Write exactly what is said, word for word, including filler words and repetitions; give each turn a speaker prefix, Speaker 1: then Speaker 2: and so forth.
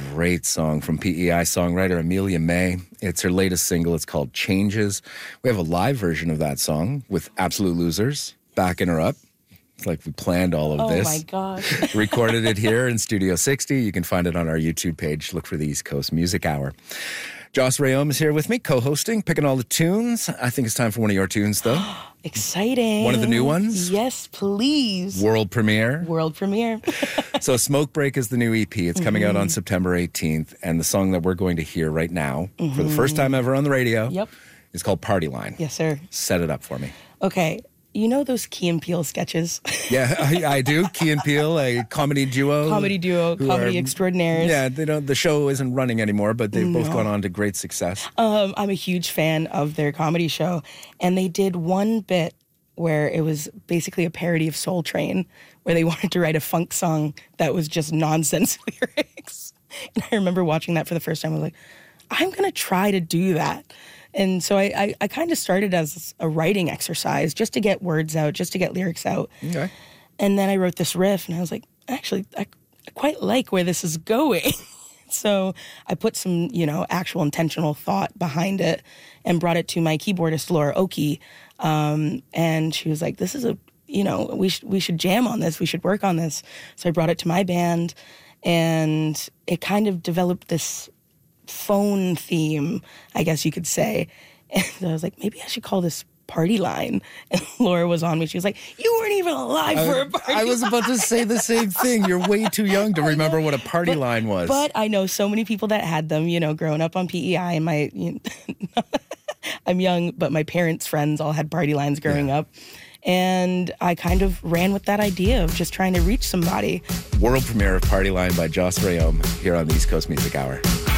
Speaker 1: great song from P E I songwriter Amelia May. It's her latest single. It's called Changes. We have a live version of that song with Absolute Losers backing her up. It's like we planned all of
Speaker 2: oh
Speaker 1: this.
Speaker 2: Oh, my gosh.
Speaker 1: Recorded it here in Studio sixty. You can find it on our YouTube page. Look for the East Coast Music Hour. Joss Rayom is here with me, co-hosting, picking all the tunes. I think it's time for one of your tunes, though.
Speaker 2: Exciting.
Speaker 1: One of the new ones?
Speaker 2: Yes, please.
Speaker 1: World premiere.
Speaker 2: World premiere.
Speaker 1: So Smoke Break is the new E P. It's coming mm-hmm. out on September eighteenth. And the song that we're going to hear right now, mm-hmm. for the first time ever on the radio,
Speaker 2: yep.
Speaker 1: is called Party Line.
Speaker 2: Yes, sir.
Speaker 1: Set it up for me.
Speaker 2: Okay. You know those Key and Peele sketches?
Speaker 1: Yeah, I, I do. Key and Peele, a comedy duo.
Speaker 2: Comedy duo, comedy are, extraordinaires.
Speaker 1: Yeah, they don't. The show isn't running anymore, but they've no. both gone on to great success.
Speaker 2: Um, I'm a huge fan of their comedy show. And they did one bit where it was basically a parody of Soul Train, where they wanted to write a funk song that was just nonsense lyrics. And I remember watching that for the first time. I was like, I'm going to try to do that. And so I, I, I kind of started as a writing exercise just to get words out, just to get lyrics out.
Speaker 1: Okay.
Speaker 2: And then I wrote this riff, and I was like, actually, I, I quite like where this is going. So I put some, you know, actual intentional thought behind it and brought it to my keyboardist, Laura Oki. Um, and she was like, this is a, you know, we, sh- we should jam on this. We should work on this. So I brought it to my band, and it kind of developed this phone theme, I guess you could say. And I was like, maybe I should call this Party Line. And Laura was on me. She was like, you weren't even alive
Speaker 1: I,
Speaker 2: for a party
Speaker 1: I was
Speaker 2: line.
Speaker 1: about to say the same thing. You're way too young to remember what a party
Speaker 2: but,
Speaker 1: line was.
Speaker 2: But I know so many people that had them, you know, growing up on P E I. And my, you know, I'm young, but my parents' friends all had party lines growing yeah. up. And I kind of ran with that idea of just trying to reach somebody.
Speaker 1: World premiere of Party Line by Joss Rayom here on the East Coast Music Hour.